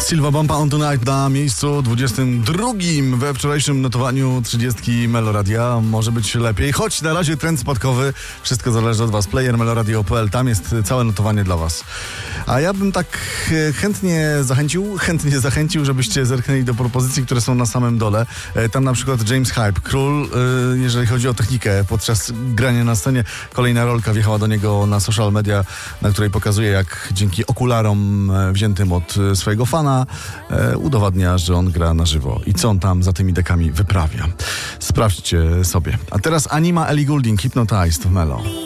Silva Bomba on Tonight na miejscu 22 we wczorajszym notowaniu 30 Meloradia. Może być lepiej, choć na razie trend spadkowy. Wszystko zależy od was. Player meloradio.pl, tam jest całe notowanie dla was. A ja bym tak chętnie zachęcił, żebyście zerknęli do propozycji, które są na samym dole. Tam na przykład James Hype, król, jeżeli chodzi o technikę podczas grania na scenie. Kolejna rolka wjechała do niego na social media, na której pokazuje, jak dzięki okularom wziętym od swojego fana udowadnia, że on gra na żywo i co on tam za tymi dekami wyprawia. Sprawdźcie sobie. A teraz Anima, Ellie Goulding, Hypnotized w Melo.